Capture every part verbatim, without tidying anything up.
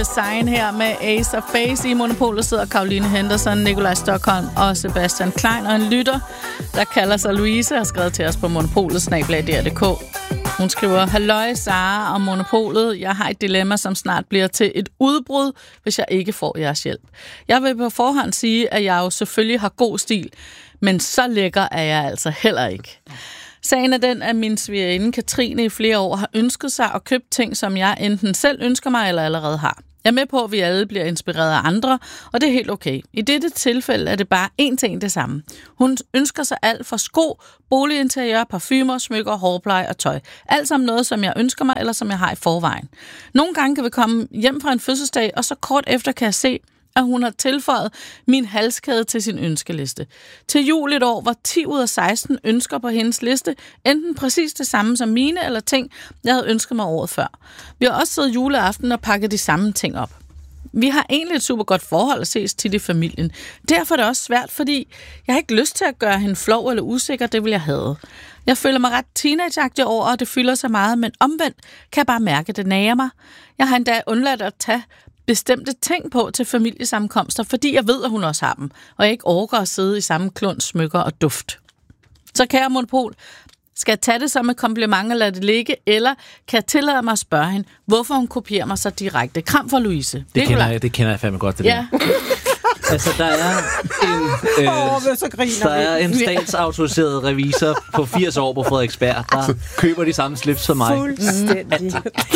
Sign her med Ace of Base. I Monopolet sidder Caroline Henderson, Nikolaj Stockholm og Sebastian Klein, og en lytter, der kalder sig Louise, har skrevet til os på monopolet snabel-a d r punktum d k. Hun skriver: Halløj Sara og Monopolet. Jeg har et dilemma, som snart bliver til et udbrud, hvis jeg ikke får jeres hjælp. Jeg vil på forhånd sige, at jeg jo selvfølgelig har god stil, men så lækker er jeg altså heller ikke. Sagen er den, at min svigerinde Katrine i flere år har ønsket sig at købe ting, som jeg enten selv ønsker mig eller allerede har. Jeg er med på, at vi alle bliver inspireret af andre, og det er helt okay. I dette tilfælde er det bare én ting det samme. Hun ønsker sig alt fra sko, boliginteriør, parfumer, smykker, hårpleje og tøj. Alt sammen noget, som jeg ønsker mig, eller som jeg har i forvejen. Nogle gange kan vi komme hjem fra en fødselsdag, og så kort efter kan jeg se, at hun har tilføjet min halskæde til sin ønskeliste. Til jul et år var ti ud af seksten ønsker på hendes liste, enten præcis det samme som mine, eller ting, jeg havde ønsket mig året før. Vi har også siddet juleaften og pakket de samme ting op. Vi har egentlig et super godt forhold at ses til i familien. Derfor er det også svært, fordi jeg har ikke lyst til at gøre hende flov eller usikker, det vil jeg have. Jeg føler mig ret teenageagtig over, og det fylder så meget, men omvendt kan jeg bare mærke, at det nager mig. Jeg har endda undladt at tage bestemte ting på til familiesammenkomster, fordi jeg ved, at hun også har dem, og jeg ikke orker at sidde i samme klund, smykker og duft. Så kære Monopol, skal jeg tage det som et kompliment og lade det ligge, eller kan jeg tillade mig at spørge hende, hvorfor hun kopierer mig så direkte? Kram for Louise. Det, det, kender, jeg, det kender jeg fandme godt, det ja. der. Altså, der er en, øh, oh, så griner der er en statsautoriseret revisor på firs år på Frederiksberg, der køber de samme slips som mig. Fuldstændig.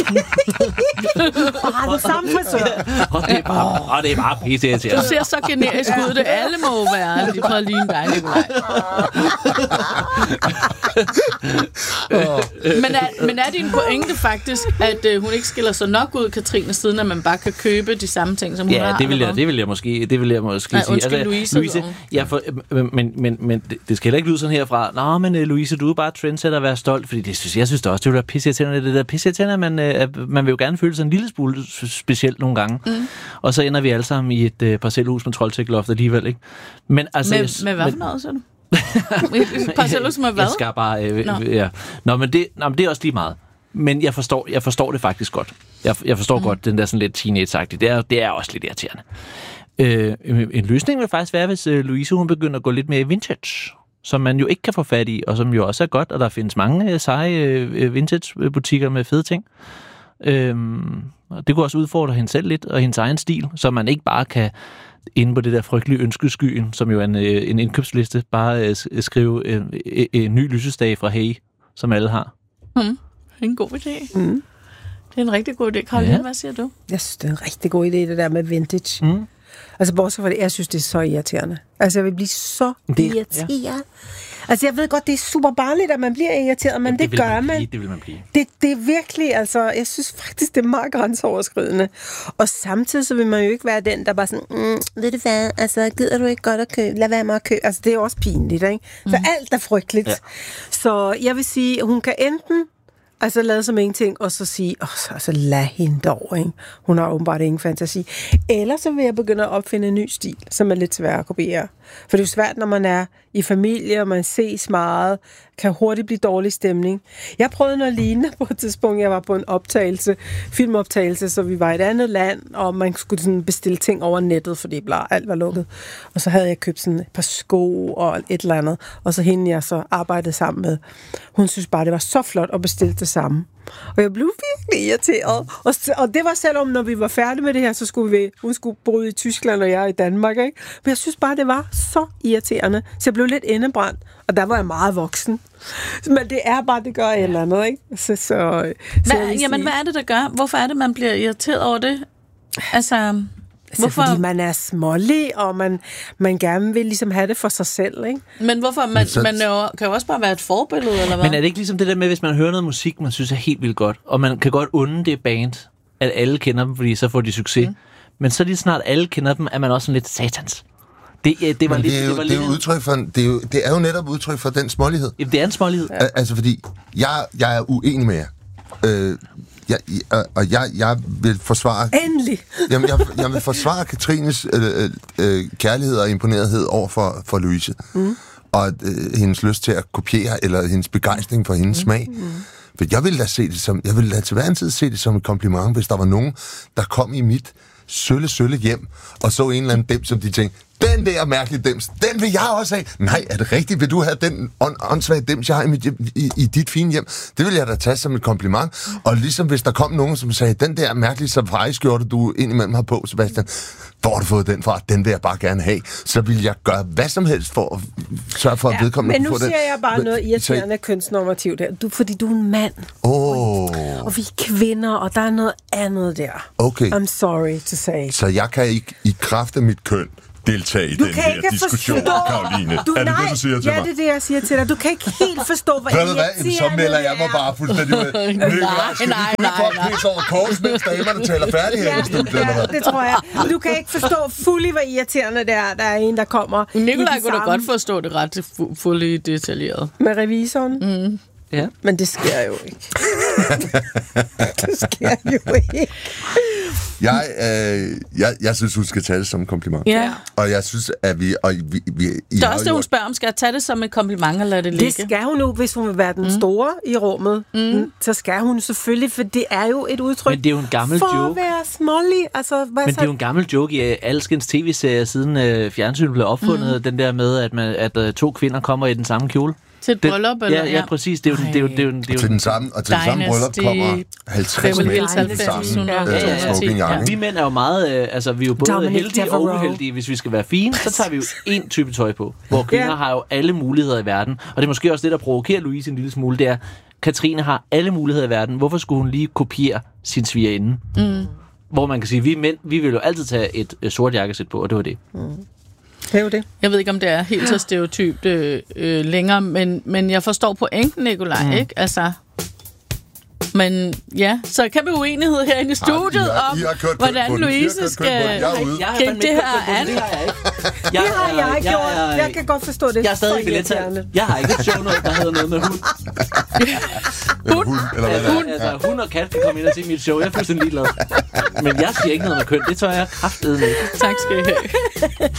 Og har den samme frisør. Og det er bare, og det er bare pisse til. Du ser så generisk ud. Det alle må være. De prøver lige en dig, Nikolaj. men, er, men er din pointe faktisk, at øh, hun ikke skiller sig nok ud, Katrine, siden at man bare kan købe de samme ting, som hun ja, har? Ja, det vil jeg, det vil jeg måske, det vil jeg måske Nej, sige. undskyld, altså, Louise. Louise ja, for, men, men, men det skal heller ikke lyde sådan herfra. Nå, men uh, Louise, du er bare trendsetter og være stolt, fordi det synes jeg synes det også, det vil være pisseirriterende. Det der pisseirriterende, man, uh, man vil jo gerne føle sig en lille smule specielt nogle gange. Mm. Og så ender vi alle sammen i et uh, parcelhus med troldtækloft alligevel, ikke? Men altså, med, jeg, med hvad for noget, så du? Parcelhus med hvad? Jeg skal bare, øh, Nå. Ja. Nå, men det, nå, men det er også lige meget. Men jeg forstår, jeg forstår det faktisk godt. Jeg, jeg forstår mm. godt den der sådan lidt teenage-agtige. Det er, det er også lidt irriterende. Øh, en løsning vil faktisk være, hvis øh, Louise hun begynder at gå lidt mere i vintage, som man jo ikke kan få fat i, og som jo også er godt, og der findes mange øh, seje øh, vintage-butikker med fede ting. Øh, det kunne også udfordre hende selv lidt, og hendes egen stil, så man ikke bare kan inde på det der frygtelige ønskeskyen, som jo er en, øh, en indkøbsliste, bare øh, skrive øh, øh, en ny lysestage fra Hey, som alle har. Mm. Det er en god idé. Mm. Det er en rigtig god idé. Caroline, ja. Hvad siger du? Jeg synes, det er en rigtig god idé, det der med vintage. Mm. Altså, bortset fra det, jeg synes, det er så irriterende. Altså, jeg vil blive så det, irriteret. Ja. Altså, jeg ved godt, det er super barnligt, at man bliver irriteret, men ja, det, det gør man. Blive, det vil man blive. Det, det er virkelig, altså, jeg synes faktisk, det er meget grænseoverskridende. Og samtidig, så vil man jo ikke være den, der bare sådan, mm, ved du hvad, altså, gider du ikke godt at købe? Lad være med at købe. Altså, det er jo også pinligt, ikke? Mm. Så alt er frygteligt. Ja. Så jeg vil sige, hun kan enten altså lade som ingenting, og så sige, åh, så altså, lad hende dog, ikke? Hun har åbenbart ingen fantasi. Eller så vil jeg begynde at opfinde en ny stil, som er lidt svær at kopiere. For det er jo svært, når man er i familie, og man ses meget, kan hurtigt blive dårlig stemning. Jeg prøvede noget lignende på et tidspunkt. Jeg var på en optagelse, filmoptagelse, så vi var i et andet land, og man skulle sådan bestille ting over nettet, fordi bla, alt var lukket. Og så havde jeg købt sådan et par sko og et eller andet, og så hende jeg så arbejdede sammen med. Hun synes bare, det var så flot at bestille det samme. Og jeg blev virkelig irriteret. Og, og det var selvom, når vi var færdige med det her, så skulle vi, hun skulle bryde i Tyskland, og jeg i Danmark, ikke? Men jeg synes bare, det var så irriterende. Så jeg blev lidt indebrændt, og der var jeg meget voksen. Men det er bare, det gør et eller andet, ikke? Så, så, så hvad, jamen, hvad er det, der gør? Hvorfor er det, man bliver irriteret over det? Altså... Altså, hvorfor? Fordi man er smålig, og man, man gerne vil ligesom have det for sig selv, ikke? Men hvorfor? Man, så... man jo, kan jo også bare være et forbillede, eller hvad? Men er det ikke ligesom det der med, hvis man hører noget musik, man synes er helt vildt godt, og man kan godt unde det band, at alle kender dem, fordi så får de succes. Mm. Men så lige snart alle kender dem, er man også sådan lidt satans. Det, det var Men lidt... Det er jo, det var det er lidt... jo udtryk for, det er jo, det er jo netop udtryk for den smålighed. Jamen, det er en smålighed. Ja. Altså, fordi jeg, jeg er uenig med jer. Øh, Jeg, og jeg, jeg vil forsvare... Endelig! Jamen, jeg, jeg vil forsvare Katrines øh, øh, kærlighed og imponerethed over for, for Louise. Mm. Og øh, hendes lyst til at kopiere, eller hendes begejstring for hendes mm. smag. Mm. For jeg ville da se det som, jeg ville da til hver en tid se det som et kompliment, hvis der var nogen, der kom i mit sølle, sølle hjem, og så en eller anden dem, som de tænkte, den der mærkelige dems, den vil jeg også have. Nej, er det rigtigt? Vil du have den åndssvage dems, jeg har i, mit hjem, i, i dit fine hjem? Det vil jeg da tage som et kompliment. Og ligesom hvis der kom nogen, som sagde, den der mærkelige safari-skjorte, du indimellem har på, Sebastian, hvor har du fået den fra? Den vil jeg bare gerne have. Så vil jeg gøre hvad som helst for at sørge for, at ja, vedkommende men nu få den. siger jeg bare noget irriterende kønsnormativt her. Du, fordi du er en mand. Oh. Og vi er kvinder, og der er noget andet der. Okay. I'm sorry to say. Så jeg kan ikke i kraft af mit køn deltage i du den kan her ikke diskussion, forstå. Karoline. Du, er det nej, det, du siger til ja, mig? det er det, jeg siger til dig. Du kan ikke helt forstå, hvor Ved du hvad? Så melder jeg mig bare fuldstændig ud. nej, nej, nej. Pisse over kors, mens damerne taler færdig her i studiet, eller ja, hvad? det tror jeg. Du kan ikke forstå fuldt, hvor irriterende det er, der er en, der kommer. Nikolaj kunne da godt forstå det ret fu- fuldt detaljeret. Med revisoren? Mm. Ja. Men det sker jo ikke. det sker jo ikke. Jeg, øh, jeg, jeg synes, hun skal tage det som en kompliment. Ja. Og jeg synes, at vi... Og vi, vi Det er også det, hun spørger om. Skal jeg tage det som et kompliment, eller lade det ligge? Det skal hun nu, hvis hun vil være den store mm. i rummet. Mm. Så skal hun selvfølgelig, for det er jo et udtryk Men det er jo en gammel for joke. at være smålig. Altså, hvad Men så? det er jo en gammel joke i alskens tv-serier, siden øh, fjernsynet blev opfundet. Mm. Den der med, at, man, at øh, to kvinder kommer i den samme kjole. Til et bryllup, eller? Ja, ja, præcis. Det er jo, det er jo, det er jo, det er jo, til den samme, og til den samme bryllup kommer halvtreds mænd i den samme øh, smoking ja, jakke. vi mænd er jo meget, øh, altså vi er jo både Dominic heldige og uheldige. Hvis vi skal være fine, så tager vi jo én type tøj på. Hvor kvinder Ja. har jo alle muligheder i verden. Og det er måske også det, der provokerer Louise en lille smule, det er, Katrine har alle muligheder i verden. Hvorfor skulle hun lige kopiere sin svigerinde? Mm. Hvor man kan sige, vi mænd, vi vil jo altid tage et øh, sort jakkesæt på, og det var det. Mm. Det er jo det. Jeg ved ikke, om det er helt så stereotypt øh, øh, længere, men, men jeg forstår pointen, Nikolaj, mm. ikke? Altså, men ja, så kæmpe uenighed herinde i studiet I har- om, I har kørt hvordan køn på den. I har Louise kørt køn skal på den. Jeg er ude. gribe det her an. Det har jeg ikke. Det har jeg ikke gjort. Jeg kan godt forstå det. Jeg er stadig Så i billetsalg. irriterende. Jeg har ikke et show noget, der hedder noget med hund. Eller hund, eller hvad det er. Hund, altså, hund og kat kan komme ind og se mit show. Jeg er fuldstændig ligeglad. Men jeg siger ikke noget med køn. Det tør jeg kraftedeme. Tak skal I have.